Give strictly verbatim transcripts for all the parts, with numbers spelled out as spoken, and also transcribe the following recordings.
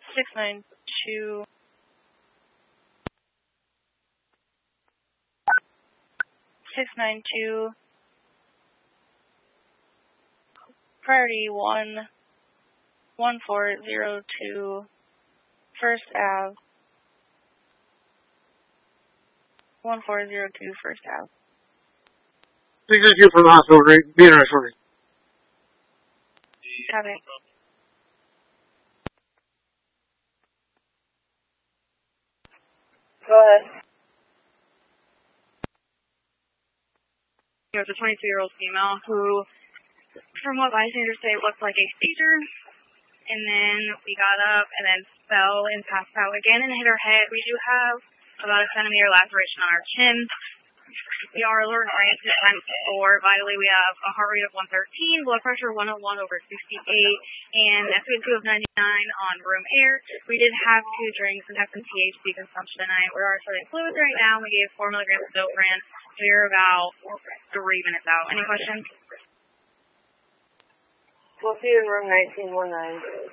six nine two. six nine two. Priority one. one four zero two. First Ave. one four zero two First Ave. six nine two from the hospital, right? Be interested for me. Copy. Go ahead. It was a twenty-two-year-old female who, from what bystanders say, looked like a seizure, and then we got up and then fell and passed out again and hit her head. We do have about a centimeter laceration on our chin. We are alert and oriented times four. Vitally, we have a heart rate of one thirteen, blood pressure one oh one over sixty-eight, and S p two of ninety-nine on room air. We did have two drinks and have some T H C consumption tonight. We are starting fluids right now. We gave four milligrams of Zofran. We're about three minutes out. Any questions? We'll see you in room nineteen one nine.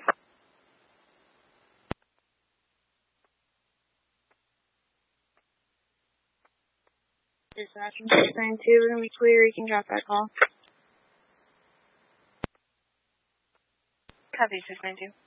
Dispatch from six nine two, we're going to be clear. You can drop that call. Copy, six nine two.